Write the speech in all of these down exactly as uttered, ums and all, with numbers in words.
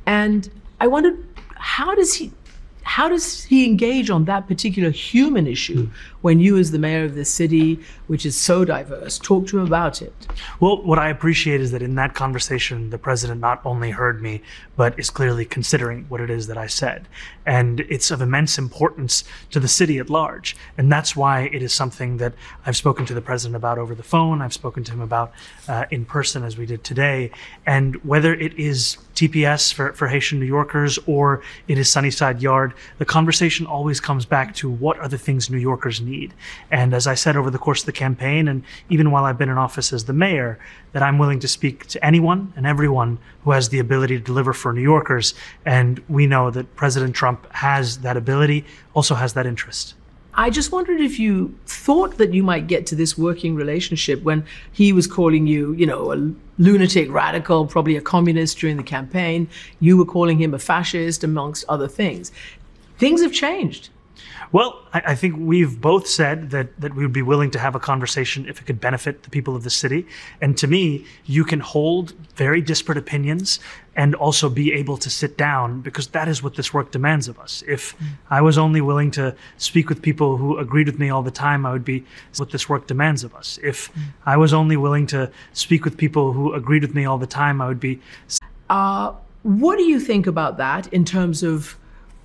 And I wondered, how does he, how does he engage on that particular human issue when you, as the mayor of this city, which is so diverse, talk to him about it? Well, what I appreciate is that in that conversation, the president not only heard me, but is clearly considering what it is that I said. And it's of immense importance to the city at large. And that's why it is something that I've spoken to the president about over the phone. I've spoken to him about uh, in person, as we did today. And whether it is T P S for, for Haitian New Yorkers or it is Sunnyside Yard, the conversation always comes back to what are the things New Yorkers need. And as I said over the course of the campaign, and even while I've been in office as the mayor, that I'm willing to speak to anyone and everyone who has the ability to deliver for New Yorkers. And we know that President Trump has that ability, also has that interest. I just wondered if you thought that you might get to this working relationship when he was calling you, you know, a lunatic radical, probably a communist during the campaign. You were calling him a fascist, amongst other things. Things have changed. Well, I, I think we've both said that, that we would be willing to have a conversation if it could benefit the people of the city. And to me, you can hold very disparate opinions and also be able to sit down, because that is what this work demands of us. If mm. I was only willing to speak with people who agreed with me all the time, I would be what this work demands of us. If mm. I was only willing to speak with people who agreed with me all the time, I would be... Uh, what do you think about that in terms of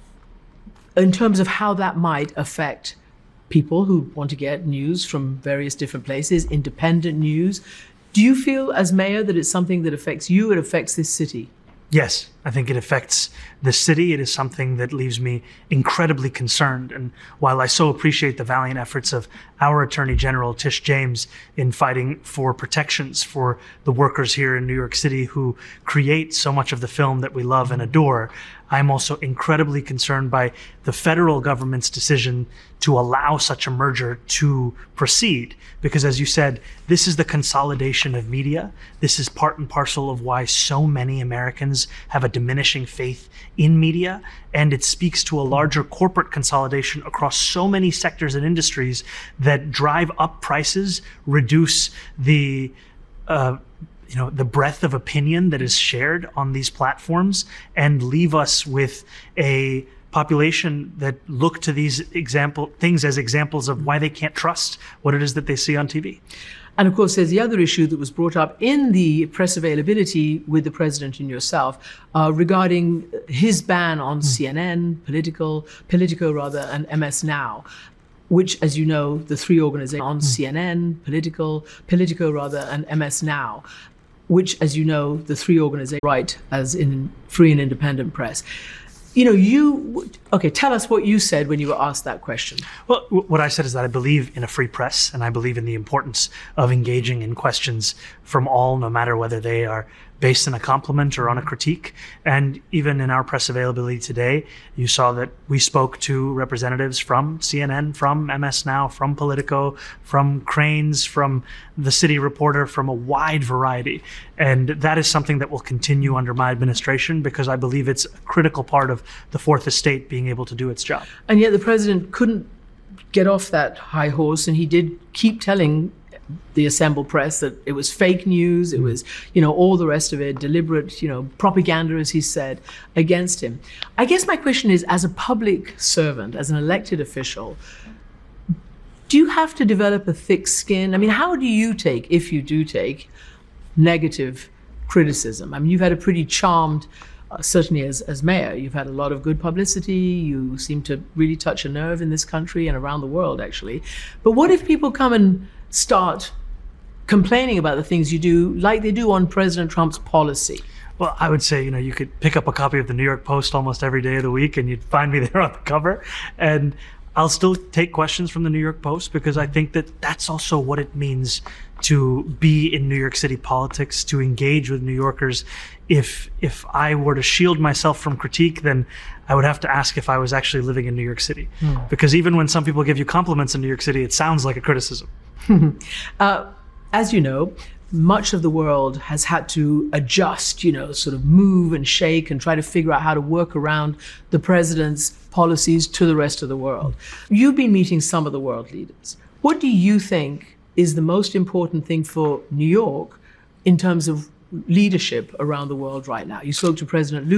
in terms of how that might affect people who want to get news from various different places, independent news? Do you feel as mayor that it's something that affects you, it affects this city? Yes, I think it affects the city. It is something that leaves me incredibly concerned. And while I so appreciate the valiant efforts of our Attorney General, Tish James, in fighting for protections for the workers here in New York City who create so much of the film that we love and adore, I'm also incredibly concerned by the federal government's decision to allow such a merger to proceed. Because as you said, this is the consolidation of media. This is part and parcel of why so many Americans have a diminishing faith in media. And it speaks to a larger corporate consolidation across so many sectors and industries that drive up prices, reduce the uh, you know, the breadth of opinion that is shared on these platforms, and leave us with a population that look to these example things as examples of why they can't trust what it is that they see on T V. And of course, there's the other issue that was brought up in the press availability with the president and yourself uh, regarding his ban on mm. C N N, Political, Politico rather, and M S Now, which, as you know, the three organizations on mm. C N N, Political, Politico rather, and M S Now, which, as you know, the three organizations write as in free and independent press. You know, you, okay, tell us what you said when you were asked that question. Well, what I said is that I believe in a free press, and I believe in the importance of engaging in questions from all, no matter whether they are based on a compliment or on a critique. And even in our press availability today, you saw that we spoke to representatives from C N N, from M S Now, from Politico, from Crain's, from the City Reporter, from a wide variety. And that is something that will continue under my administration, because I believe it's a critical part of the Fourth Estate being able to do its job. And yet the president couldn't get off that high horse, and he did keep telling the assembled press that it was fake news, it was, you know, all the rest of it, deliberate, you know, propaganda, as he said, against him. I guess my question is, as a public servant, as an elected official, do you have to develop a thick skin? I mean, how do you take, if you do take, negative criticism? I mean, you've had a pretty charmed, uh, certainly as, as mayor, you've had a lot of good publicity. You seem to really touch a nerve in this country and around the world, actually. But what if people come and start complaining about the things you do, like they do on President Trump's policy? Well, I would say, you know, you could pick up a copy of the New York Post almost every day of the week and you'd find me there on the cover. And I'll still take questions from the New York Post, because I think that that's also what it means to be in New York City politics, to engage with New Yorkers. If if I were to shield myself from critique, then I would have to ask if I was actually living in New York City. Mm. Because even when some people give you compliments in New York City, it sounds like a criticism. uh, as you know, much of the world has had to adjust, you know, sort of move and shake and try to figure out how to work around the president's policies to the rest of the world. You've been meeting some of the world leaders. What do you think is the most important thing for New York in terms of leadership around the world right now? You spoke to President Lu